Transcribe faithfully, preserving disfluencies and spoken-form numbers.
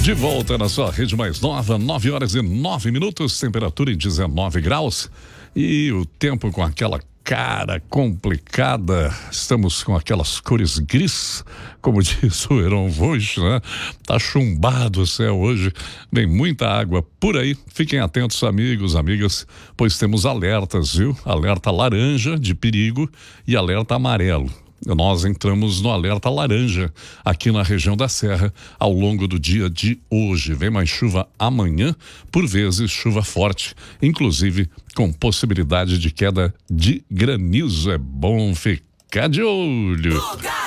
De volta na sua rede mais nova, nove horas e nove minutos, temperatura em dezenove graus e o tempo com aquela cara complicada. Estamos com aquelas cores gris, como diz o Heron Vosch, né? Tá chumbado o céu hoje, vem muita água por aí. Fiquem atentos, amigos, amigas, pois temos alertas, viu? Alerta laranja de perigo e alerta amarelo. Nós entramos no alerta laranja aqui na região da Serra ao longo do dia de hoje. Vem mais chuva amanhã, por vezes chuva forte, inclusive com possibilidade de queda de granizo. É bom ficar de olho.